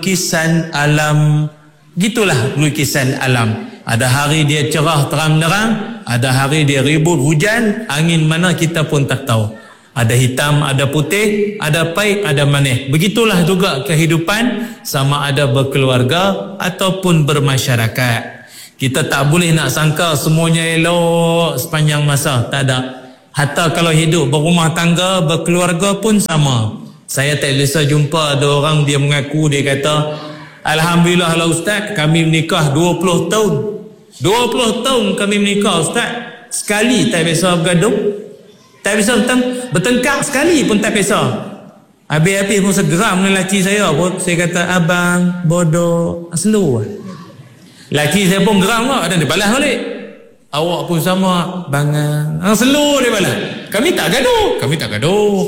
lukisan alam. Gitulah lukisan alam. Ada hari dia cerah terang-terang, ada hari dia ribut hujan, angin mana kita pun tak tahu. Ada hitam, ada putih, ada pahit, ada manis. Begitulah juga kehidupan, sama ada berkeluarga ataupun bermasyarakat. Kita tak boleh nak sangka semuanya elok sepanjang masa. Tak ada. Hatta kalau hidup berumah tangga, berkeluarga pun sama. Saya tak biasa jumpa ada orang dia mengaku, dia kata, Alhamdulillah lah Ustaz, kami menikah 20 tahun. 20 tahun kami menikah Ustaz. Sekali tak biasa bergaduh. Tak biasa bertengkar sekali pun tak biasa. Habis-habis pun segeram dengan lelaki saya pun. Saya kata, abang bodoh. Slow. Lelaki saya pun geram tak. Dan dia balas balik. Awak pun sama. Bangang. Slow dia balas. Kami tak gaduh. Kami tak gaduh.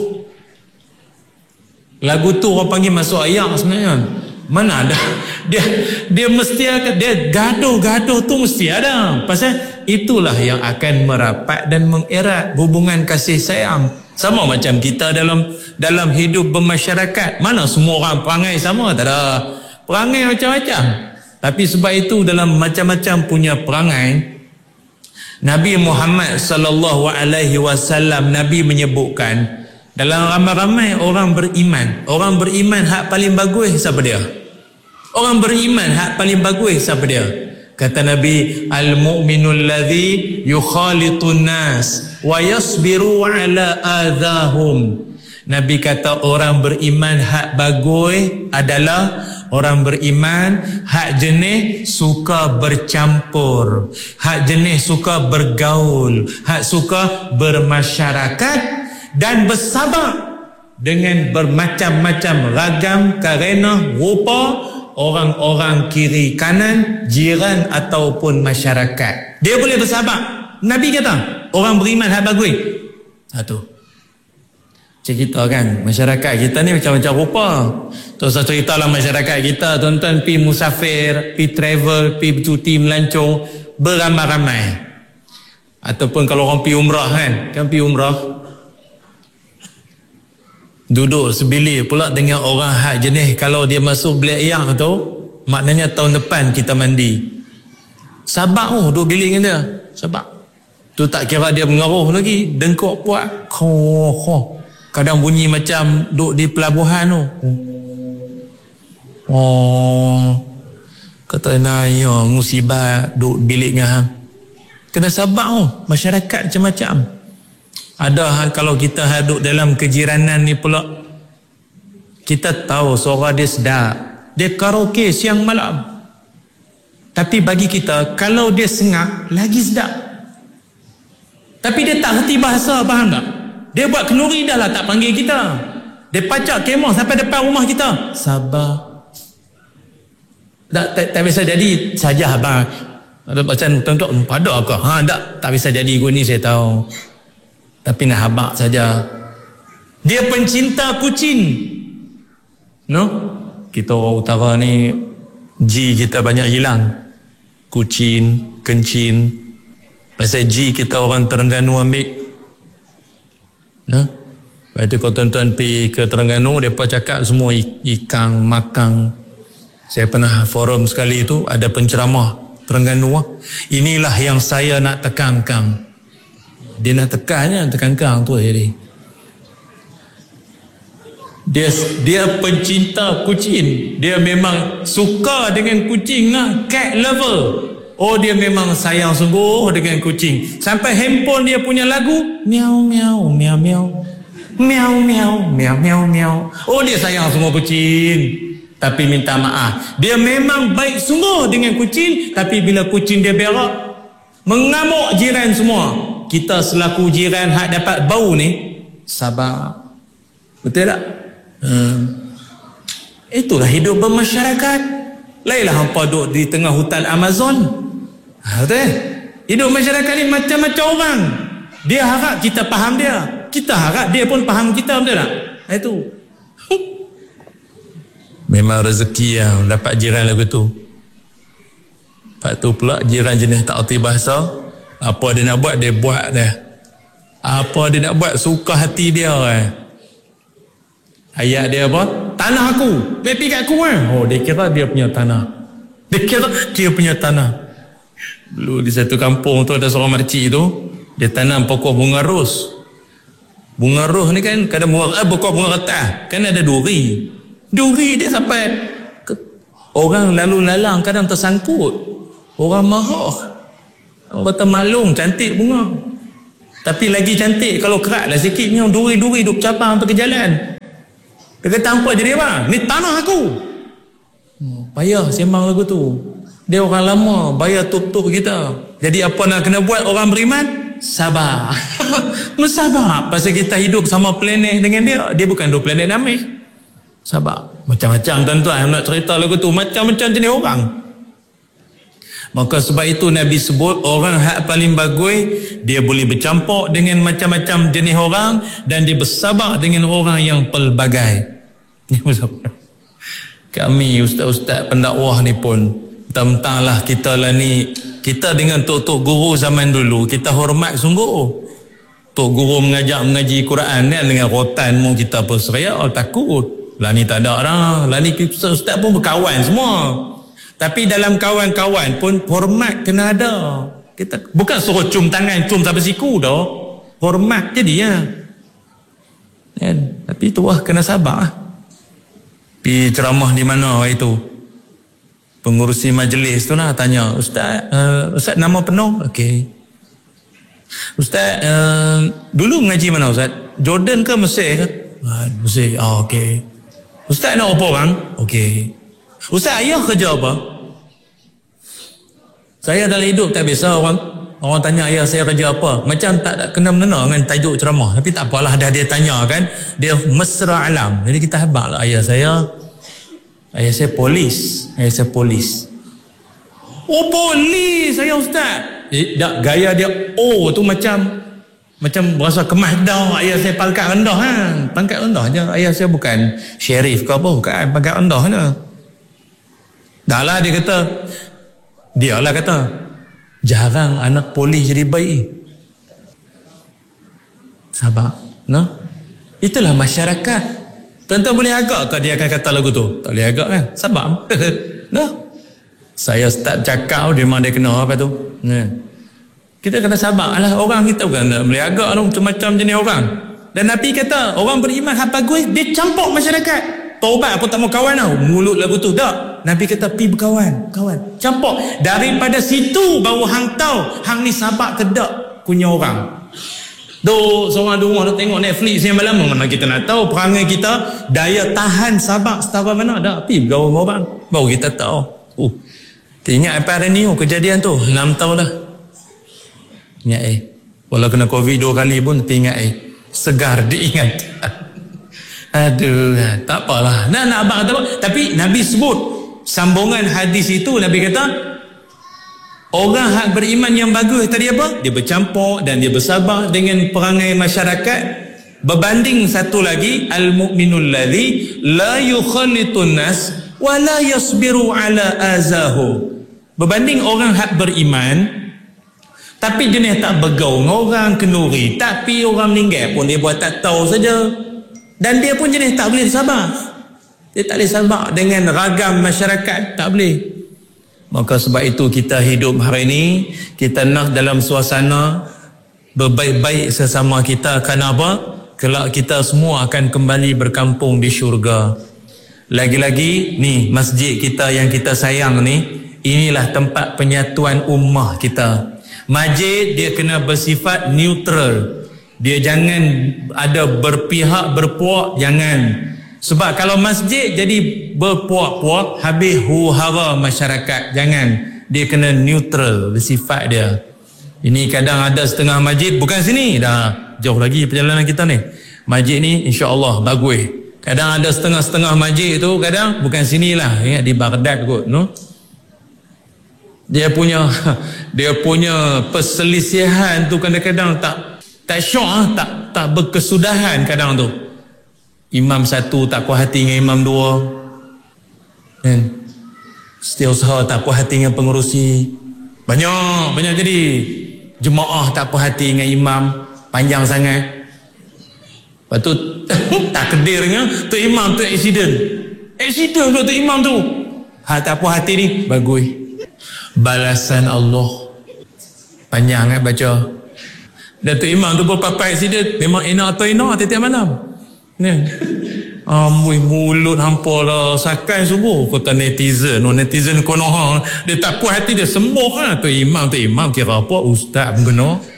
Lagu tu orang panggil masuk ayat sebenarnya. Mana ada. Dia mesti akan, dia gaduh-gaduh tu mesti ada. Pasal itulah yang akan merapat dan mengerat hubungan kasih sayang. Sama macam kita dalam hidup bermasyarakat. Mana semua orang perangai sama? Tak ada. Perangai macam-macam. Tapi sebab itu dalam macam-macam punya perangai, Nabi Muhammad sallallahu alaihi wasallam, Nabi menyebutkan dalam ramai-ramai orang beriman hak paling bagus siapa dia? Orang beriman hak paling bagus siapa dia? Kata Nabi, al-mu'minul ladzi yukhalitun nas wa yasbiru ala adahum. Nabi kata orang beriman hak bagus adalah orang beriman hak jenis suka bercampur, hak jenis suka bergaul, hak suka bermasyarakat dan bersabar dengan bermacam-macam ragam karena rupa orang-orang kiri kanan, jiran ataupun masyarakat. Dia boleh bersabar. Nabi kata orang beriman hak bagus. Satu. Cerita kan, masyarakat kita ni macam-macam rupa. Terus saya ceritalah masyarakat kita, tuan-tuan pergi musafir, pergi travel, pergi bercuti melancong beramai-ramai. Ataupun kalau orang pergi umrah kan pergi umrah, duduk sebilik pula dengan orang hak jenis kalau dia masuk bilik yang tu, maknanya tahun depan kita mandi. Sabar duduk bilik dengan dia. Sabar. Tu tak kira dia mengaruh lagi, dengkok puak. Kadang bunyi macam duduk di pelabuhan tu. Kata naya musibah duduk bilik dengan hang. Kena sabar masyarakat macam-macam. Ada kalau kita duduk dalam kejiranan ni pula, kita tahu suara dia sedap, dia karaoke siang malam. Tapi bagi kita, kalau dia sengak lagi sedap. Tapi dia tak reti bahasa, faham tak? Dia buat kenuri dah lah tak panggil kita. Dia pacak kemah sampai depan rumah kita. Sabar. Tak bisa jadi saja abang. Ada bacaan tuan-tuan pada ke? Tak bisa jadi gua ni saya tahu. Tapi nak habaq saja. Dia pencinta kucing. No? Kita orang utara ni G kita banyak hilang. Kucing, kencing. Pasal G kita orang Terengganu ambil. No? Lepas tu kalau tuan-tuan pergi ke Terengganu, mereka cakap semua ikan, makang. Saya pernah forum sekali tu, ada penceramah Terengganu. Inilah yang saya nak tekankan. Dia nak tekankan tu jadi. Dia pencinta kucing. Dia memang suka dengan kucing lah, cat lover. Dia memang sayang sungguh dengan kucing. Sampai handphone dia punya lagu miau miau miau miau miau miau miau miau miau. Dia sayang semua kucing. Tapi minta maaf, dia memang baik sungguh dengan kucing. Tapi bila kucing dia berak, mengamuk jiran semua. Kita selaku jiran hak dapat bau ni, sabar. Betul tak? Itulah hidup bermasyarakat. Lainlah hampa duduk di tengah hutan Amazon. Betul? Hidup masyarakat ni macam-macam orang. Dia harap kita faham dia, kita harap dia pun faham kita. Betul tak? Itu memang rezeki yang dapat jiran lagu tu. Lepas tu pula jiran jenis tak erti bahasa, apa dia nak buat dia buat dah. Apa dia nak buat suka hati dia. Ayat dia apa? tanah aku. Dia pergi kat aku kan. Oh, dia kira dia punya tanah. Dia kira dia punya tanah. Dulu di satu kampung tu ada seorang makcik tu, dia tanam pokok bunga ros. Bunga ros ni kan kadang pokok bunga retah. Kan ada duri. Duri dia sampai orang lalu lalang kadang tersangkut. Orang marah. Orang kata malung cantik bunga. Tapi lagi cantik kalau kerat lah sikit ni duri-duri duk cabang sampai ke jalan. Dia kata apa jadi apa? Ni tanah aku. Payah sembang lagu tu. Dia orang lama bayar tutup kita. Jadi apa nak kena buat orang beriman? Sabar. Sabar. Pasal kita hidup sama planet dengan dia. Dia bukan dua planet damai. Sabar. Macam-macam tuan-tuan nak cerita lagu tu. Macam-macam jenis orang. Maka sebab itu Nabi sebut orang hak paling bagus, dia boleh bercampur dengan macam-macam jenis orang dan dia bersabar dengan orang yang pelbagai. Kami ustaz-ustaz pendakwah ni pun tentanglah kita lah ni, kita dengan tok-tok guru zaman dulu kita hormat sungguh. Tok guru mengaji Quran kan dengan rotan mu kita berseria takut. Lah ni tak ada orang, lah ni ustaz pun berkawan semua. Tapi dalam kawan-kawan pun hormat kena ada. Kita bukan suruh cium tangan, cium sampai siku dah. Hormat jadi ya. Kan? Tapi tu lah kena sabar. Pergi ceramah di mana itu? Pengurusi majlis tu lah tanya, Ustaz nama penuh? Okey. Ustaz dulu mengaji mana Ustaz? Jordan ke Mesir ke? Mesir. Okey. Ustaz nak apa orang? Okey. Ustaz ayah kerja apa? Saya dalam hidup tak biasa orang tanya ayah saya kerja apa. Macam tak kena mengena dengan tajuk ceramah. Tapi tak apalah, dah dia tanya kan. Dia mesra alam. Jadi kita habaq lah ayah saya polis. Ayah saya polis. Oh polis saya Ustaz. Gaya dia tu macam berasa kemas dah. Ayah saya pangkat rendah kan. Pangkat rendah je. Ayah saya bukan syarif ke apa. Bukan pangkat rendah je. Dah lah dia kata jarang anak polis jadi baik. Sabar. No? Itulah masyarakat. Tuan-tuan boleh agak ke dia akan kata lagu tu? Tak boleh agak kan? Sabar. No? Saya start cakap dia memang dia kena apa tu. Kita kena sabar lah. Orang kita bukan boleh agak tu. Macam-macam jenis orang. Dan Nabi kata orang beriman hak bagus dia campur masyarakat. Taubat pun tak mau kawan tau. Mulut lagu tu. Tak. Nabi kata pi berkawan. Kawan. Campur. Daripada situ baru hang tahu. Hang ni sabar ke tak punya orang. Duk seorang di rumah nak tengok Netflix yang lama mana kita nak tahu perangai kita. Daya tahan sabar setara mana. Dah pi bergaul dengan orang. Baru kita tahu. Ingat apa hari ni kejadian tu. 6 tahun dah. Ingat Walau kena COVID 2 kali pun tapi ingat segar diingat. Aduh, tak apalah. Nak abang kata apa? Tapi Nabi sebut sambungan hadis itu. Nabi kata orang hak beriman yang bagus tadi apa? Dia bercampur dan dia bersabar dengan perangai masyarakat. Berbanding satu lagi, al-mu'minul ladzi la yukhalitun nas wa la yasbiru ala azahu. Berbanding orang hak beriman tapi jenis tak bergaul dengan orang kenuri, tapi orang meninggal pun dia buat tak tahu saja. Dan dia pun jenis tak boleh sabar. Dia tak boleh sabar dengan ragam masyarakat. Tak boleh. Maka sebab itu kita hidup hari ini, kita nak dalam suasana berbaik-baik sesama kita. Kenapa? Kelak kita semua akan kembali berkampung di syurga. Lagi-lagi ni masjid kita yang kita sayang ni, inilah tempat penyatuan ummah kita. Masjid dia kena bersifat neutral. Dia jangan ada berpihak berpuak, jangan. Sebab kalau masjid jadi berpuak-puak, habis huru-hara masyarakat. Jangan. Dia kena neutral bersifat dia. Ini kadang ada setengah masjid bukan sini, dah jauh lagi perjalanan kita ni. Masjid ni insya-Allah bagus. Kadang ada setengah-setengah masjid tu kadang bukan sinilah, ingat di Baghdad kot, no? Dia punya perselisihan tu kadang-kadang tak syok, tak berkesudahan kadang tu. Imam satu tak puas hati dengan imam dua. Kan? Setiausaha tak puas hati dengan pengerusi. Banyak jadi. Jemaah tak puas hati dengan imam, panjang sangat. Lepas tu takdirnya tu imam tu accident tu imam tu. Tak puas hati ni, bagus. Balasan Allah panjang baca. Dan tu imam tu pun papai accident, memang enak atau enak tiap-tiap malam ni. Amboi mulut hampa lah sakai subuh kata netizen konoh dia tak puas hati dia sembuh lah. Tu imam kira apa ustaz pun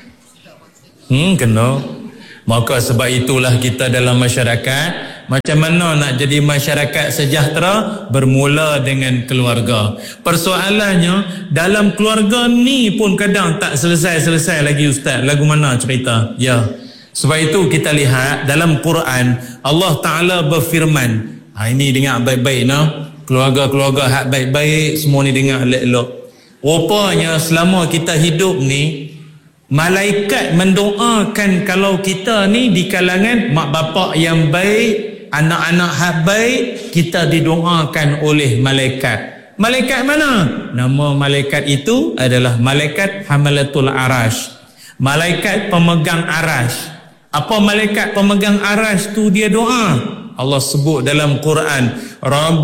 kena. Maka sebab itulah kita dalam masyarakat, macam mana nak jadi masyarakat sejahtera, bermula dengan keluarga. Persoalannya dalam keluarga ni pun kadang tak selesai lagi ustaz. Lagu mana cerita? Ya. Sebab itu kita lihat dalam Quran Allah Ta'ala berfirman, ini dengar baik-baik keluarga-keluarga hak baik-baik semua ni dengar elok-elok. Rupanya selama kita hidup ni, malaikat mendoakan kalau kita ni di kalangan mak bapak yang baik, anak-anak hak baik, kita didoakan oleh malaikat. Malaikat mana? Nama malaikat itu adalah malaikat Hamalatul Arash, malaikat pemegang arash. Apa malaikat pemegang arash tu dia doa? Allah sebut dalam Quran,